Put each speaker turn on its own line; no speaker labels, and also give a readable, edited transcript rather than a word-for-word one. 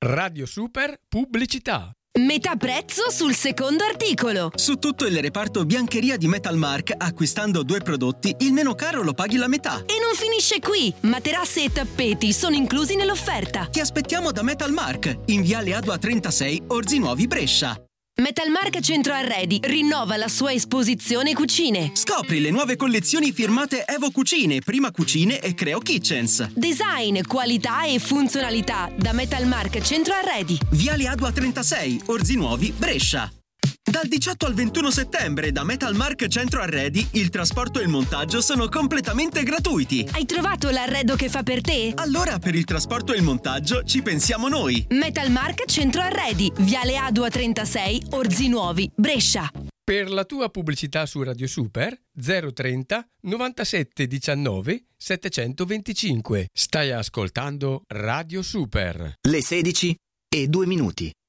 Radio Super Pubblicità.
Metà prezzo sul secondo articolo.
Su tutto il reparto biancheria di Metalmark, acquistando 2 prodotti, il meno caro lo paghi la metà.
E non finisce qui. Materasse e tappeti sono inclusi nell'offerta.
Ti aspettiamo da Metalmark, in viale Adua 36, Orzi Nuovi, Brescia.
Metalmark Centro Arredi rinnova la sua esposizione cucine.
Scopri le nuove collezioni firmate Evo Cucine, Prima Cucine e Creo Kitchens.
Design, qualità e funzionalità da Metalmark Centro Arredi.
Viale Adua 36, Orzi Nuovi, Brescia. Dal 18 al 21 settembre da Metalmark Centro Arredi il trasporto e il montaggio sono completamente gratuiti.
Hai trovato l'arredo che fa per te?
Allora per il trasporto e il montaggio ci pensiamo noi.
Metalmark Centro Arredi, Viale Adua 36, Orzi Nuovi, Brescia.
Per la tua pubblicità su Radio Super 030 97 19 725. Stai ascoltando Radio Super.
Le 16:02.